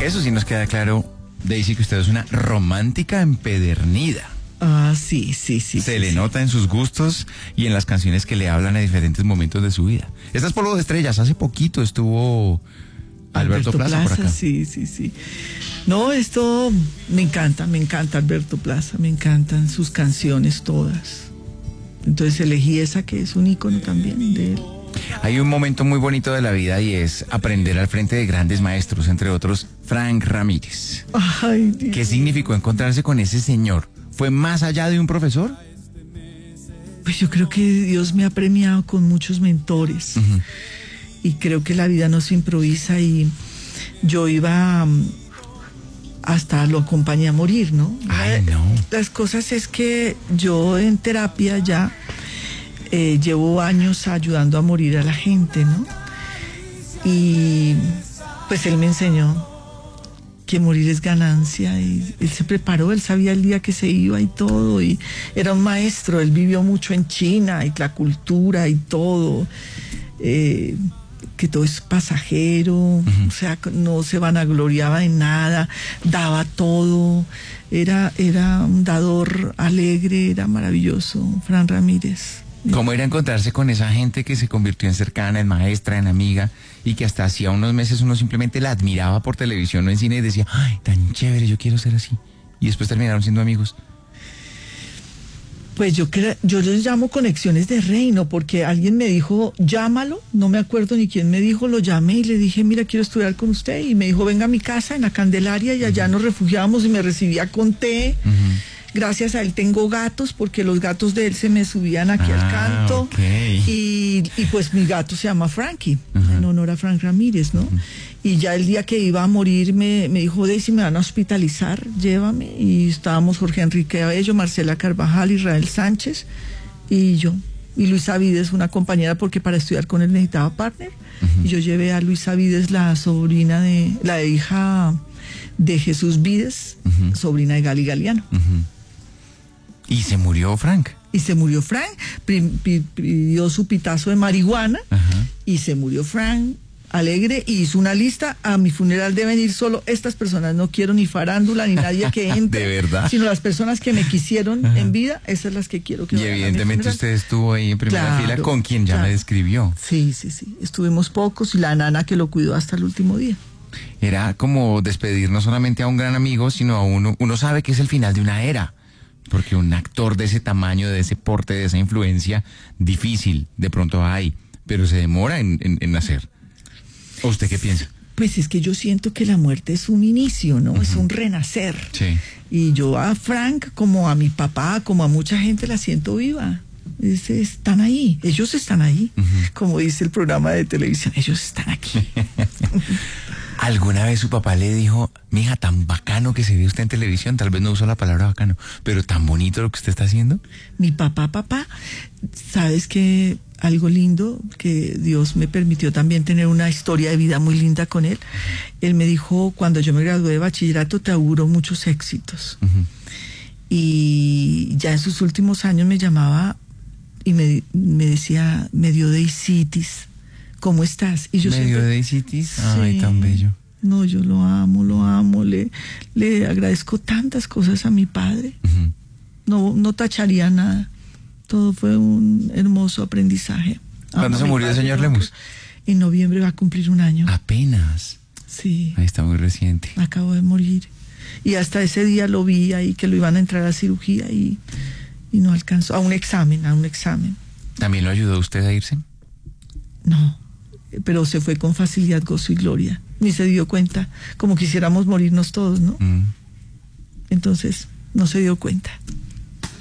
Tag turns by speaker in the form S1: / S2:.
S1: Eso sí nos queda claro, Daisy, que usted es una romántica empedernida.
S2: Ah, sí.
S1: Se le nota en sus gustos y en las canciones que le hablan a diferentes momentos de su vida. Esta es Polvo de Estrellas. Hace poquito estuvo Alberto Plaza por acá.
S2: Sí. No, esto me encanta Alberto Plaza, me encantan sus canciones todas. Entonces elegí esa que es un ícono también de él.
S1: Hay un momento muy bonito de la vida y es aprender al frente de grandes maestros, entre otros Frank Ramírez.
S2: Ay, Dios.
S1: ¿Qué significó encontrarse con ese señor? ¿Fue más allá de un profesor?
S2: Pues yo creo que Dios me ha premiado con muchos mentores.
S1: Uh-huh.
S2: Y creo que la vida no se improvisa y yo iba hasta lo acompañé a morir, ¿no?
S1: Ay, no.
S2: Las cosas es que yo en terapia ya llevo años ayudando a morir a la gente, ¿no? Y pues él me enseñó que morir es ganancia y él se preparó, él sabía el día que se iba y todo, y era un maestro, él vivió mucho en China y la cultura y todo, que todo es pasajero, o sea, no se vanagloriaba de nada, daba todo, era un dador alegre, era maravilloso, Fran Ramírez.
S1: ¿Cómo era encontrarse con esa gente que se convirtió en cercana, en maestra, en amiga, y que hasta hacía unos meses uno simplemente la admiraba por televisión o en cine y decía, ay, tan chévere, yo quiero ser así? Y después terminaron siendo amigos.
S2: Pues yo les llamo conexiones de reino, porque alguien me dijo, llámalo, no me acuerdo ni quién me dijo, lo llamé y le dije, mira, quiero estudiar con usted, y me dijo, venga a mi casa en la Candelaria, y allá nos refugiábamos y me recibía con té. Gracias a él tengo gatos, porque los gatos de él se me subían aquí al canto.
S1: Okay.
S2: Y pues mi gato se llama Frankie, en honor a Frank Ramírez, ¿no? Y ya el día que iba a morir me dijo, Daisy, me van a hospitalizar, llévame. Y estábamos Jorge Enrique Abello, Marcela Carvajal, Israel Sánchez y yo. Y Luisa Vides, una compañera, porque para estudiar con él necesitaba partner. Y yo llevé a Luisa Vides, la hija de Jesús Vides, sobrina de Gali Galiano.
S1: ¿Y se murió Frank?
S2: Y se murió Frank, pidió su pitazo de marihuana, y se murió Frank alegre, y hizo una lista: a mi funeral deben ir solo estas personas, no quiero ni farándula ni nadie que entre,
S1: ¿de verdad?
S2: Sino las personas que me quisieron en vida, esas son las que quiero que
S1: vayan. Y evidentemente usted estuvo ahí en primera fila con quien ya me describió.
S2: Sí, estuvimos pocos, y la nana que lo cuidó hasta el último día.
S1: Era como despedir no solamente a un gran amigo, sino a uno sabe que es el final de una era. Porque un actor de ese tamaño, de ese porte, de esa influencia, difícil, de pronto hay, pero se demora en nacer. ¿O usted qué piensa?
S2: Pues es que yo siento que la muerte es un inicio, ¿no? Es un renacer.
S1: Sí.
S2: Y yo a Frank, como a mi papá, como a mucha gente, la siento viva. Están ahí, ellos están ahí. Como dice el programa de televisión, ellos están aquí.
S1: ¿Alguna vez su papá le dijo, mija, tan bacano que se ve usted en televisión? Tal vez no usó la palabra bacano, pero tan bonito lo que usted está haciendo.
S2: Mi papá, ¿sabes qué? Algo lindo, que Dios me permitió también tener una historia de vida muy linda con él. Él me dijo, cuando yo me gradué de bachillerato, te auguro muchos éxitos. Y ya en sus últimos años me llamaba y me decía, me dio deicitis. ¿Cómo estás? Y yo
S1: ¿medio de deicitis? Sí. Ay, tan bello.
S2: No, yo lo amo, le agradezco tantas cosas a mi padre. No tacharía nada. Todo fue un hermoso aprendizaje.
S1: ¿Cuándo se murió el señor Lemus?
S2: En noviembre va a cumplir 1 año.
S1: ¿Apenas?
S2: Sí.
S1: Ahí está muy reciente.
S2: Acabo de morir. Y hasta ese día lo vi ahí, que lo iban a entrar a cirugía y no alcanzó. A un examen.
S1: ¿También lo ayudó usted a irse?
S2: No, pero se fue con facilidad, gozo y gloria. Ni se dio cuenta, como quisiéramos morirnos todos, ¿no? Entonces, no se dio cuenta.